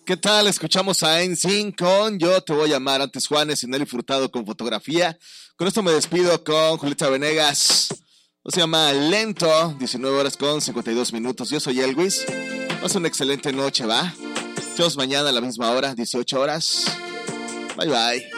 ¿Qué tal? Escuchamos a NSYNC con Yo Te Voy a Amar, antes Juanes y Nelly Furtado con Fotografía. Con esto me despido con Julieta Venegas. Se llama Lento, 19 horas con 52 minutos. Yo soy Elvis. Pasa una excelente noche, ¿va? Nos vemos mañana a la misma hora, 18 horas. Bye, bye.